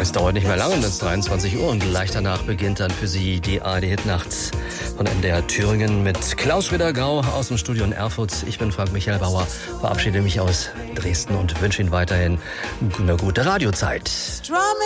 Es dauert nicht mehr lange, dann ist 23 Uhr und gleich danach beginnt dann für Sie die ARD-Hitnacht von MDR Thüringen mit Klaus Schwitter-Gau aus dem Studio in Erfurt. Ich bin Frank Michael Bauer, verabschiede mich aus Dresden und wünsche Ihnen weiterhin eine gute Radiozeit.